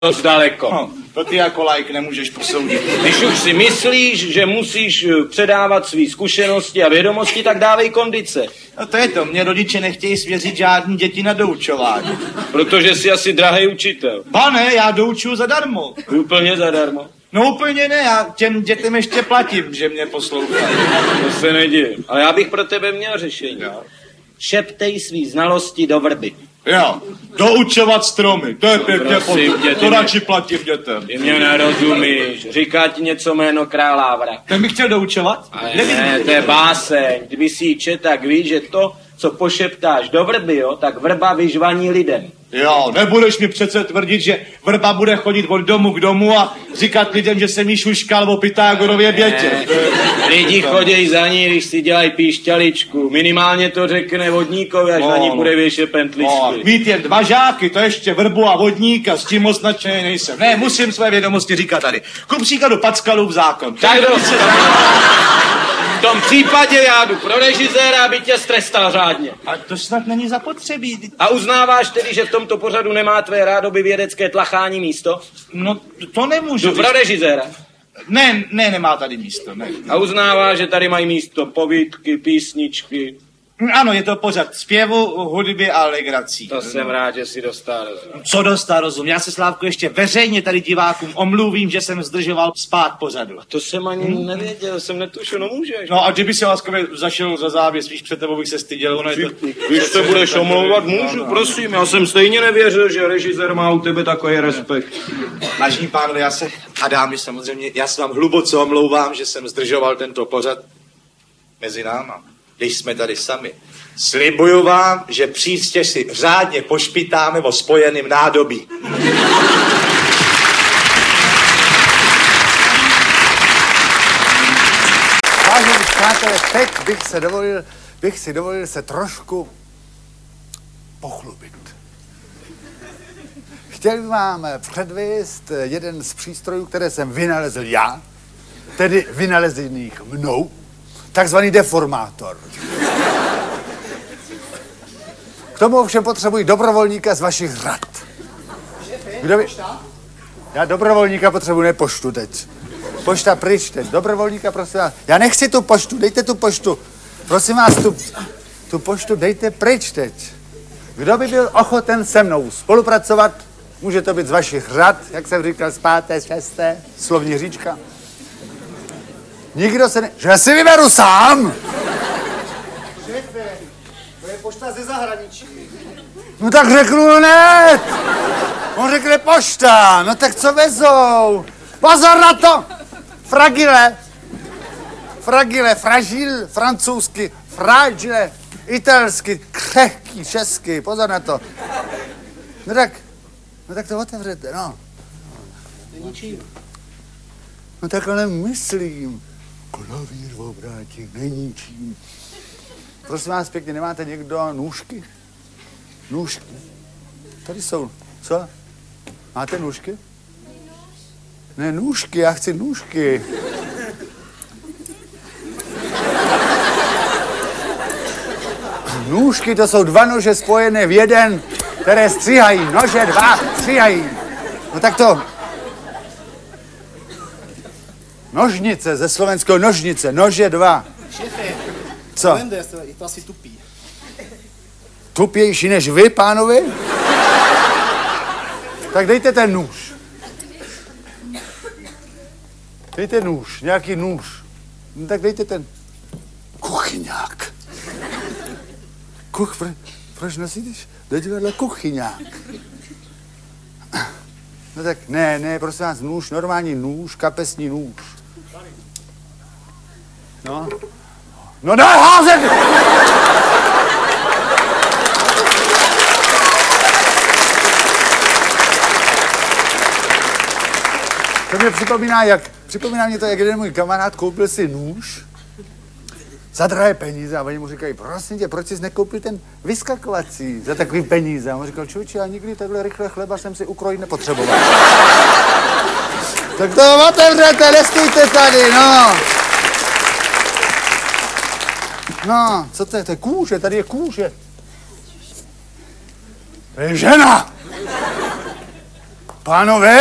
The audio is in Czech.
dost daleko. No, to ty jako laik nemůžeš posoudit. Když už si myslíš, že musíš předávat své zkušenosti a vědomosti, tak dávej kondice. No to je to, mě rodiče nechtějí svěřit žádný děti na doučování. Protože jsi asi drahý učitel. Pane, já doučuju zadarmo. Úplně zadarmo. No úplně ne, já těm dětem ještě platím, že mě poslouchají. To se nedivím. Ale já bych pro tebe měl řešení. Jo. Šeptej svý znalosti do vrby. Jo, doučovat stromy, to je pěkně Prosím tě, to radši platím dětem. Ty mě nerozumíš. Říká ti něco jméno Král Lávra. Ten bych chtěl doučovat? Ale ne, to je báseň. Kdyby si ji čet, tak víš, že to, co pošeptáš do vrby, jo, tak vrba vyžvaní lidem. Jo, nebudeš mi přece tvrdit, že vrba bude chodit od domu k domu a říkat lidem, že jsem jí šuškal o Pythagorově větě. Lidi chodějí za ní, když si dělají píšťaličku. Minimálně to řekne vodníkovi, až na ní bude věšet pentličky. Mít jen 2 žáky, to ještě vrbu a vodníka, s tím moc nadšený nejsem. Ne, musím své vědomosti říkat tady. Ku příkladu Packalův zákon. Tak dobře. V tom případě já jdu pro režiséra, aby tě strestal řádně. A to snad není zapotřebí. A uznáváš tedy, že v tomto pořadu nemá tvé rádoby vědecké tlachání místo? No, to nemůžu. Jdu pro režiséra. Ne, nemá tady místo, ne. A uznáváš, že tady mají místo povídky, písničky. Ano, je to pořad zpěvu, hudby a legrací. To jsem rád, že si dostal rozum. Co dostal rozum? Já se, Slávko, ještě veřejně tady divákům omluvím, že jsem zdržoval spát pořadu. To jsem ani nevěděl, jsem netušil, no můžeš. No a kdyby se láskově zašel za závěs, víš, před tebou bych se styděl, ono je to... Když se budeš omlouvat, můžu, prosím, já jsem stejně nevěřil, že režisér má u tebe takový respekt. Vážení pánové, já se, a dámy samozřejmě, já se vám hluboce omlouvám, že jsem zdržoval tento pořad mezi náma, když jsme tady sami. Slibuju vám, že příště si řádně pošpitáme o spojeným nádobí. Vážení přátelé, teď bych si dovolil se trošku pochlubit. Chtěl bych vám předvést jeden z přístrojů, které jsem vynalezl já, tedy vynalezených mnou, takzvaný deformátor. K tomu ovšem potřebuji dobrovolníka z vašich řad. Kdo by... Já dobrovolníka potřebuji, ne poštu teď. Pošta pryč teď. Dobrovolníka, prosím vás. Já nechci tu poštu, dejte tu poštu. Prosím vás, tu poštu dejte pryč teď. Kdo by byl ochoten se mnou spolupracovat, může to být z vašich řad, jak jsem říkal, z 5., 6. slovní říčka. Nikdo se ne... Že si vyberu sám! Šéfe, to je pošta ze zahraničí. No tak řeknu hned! On řekne pošta, no tak co vezou? Pozor na to! Fragile, fragil, francouzsky, fragile, italsky, křehký, česky, pozor na to. No tak to otevřete, no. No tak ale myslím. Klavír v obrátí, není čím. Prosím vás pěkně, nemáte někdo nůžky? Nůžky. Tady jsou. Co? Máte nůžky? Ne, nůžky, já chci nůžky. Nůžky, to jsou 2 nože spojené v jeden, které stříhají. Nože 2 stříhají. No tak to... Nožnice, ze slovenského nožnice, nože 2. Šéfe, Co? je to asi tupý. Tupější než vy, pánovi? Tak dejte ten nůž. Dejte nůž, nějaký nůž. No tak dejte ten kuchyňák. Proč nosíš do divadla kuchyňák? No tak ne, prosím vás, nůž, normální nůž, kapesní nůž. No daj házet! To mě připomíná mě to, jak jeden můj kamarád koupil si nůž za drahé peníze a oni mu říkají, prosím tě, proč jsi nekoupil ten vyskakovací za takový peníze? A on říkal, člověče, já nikdy takhle rychle chleba jsem si ukrojit nepotřeboval. Tak to otevřete, nestůjte tady, no. No, co to je? To je kůže, tady je kůže. To je žena. Pánové,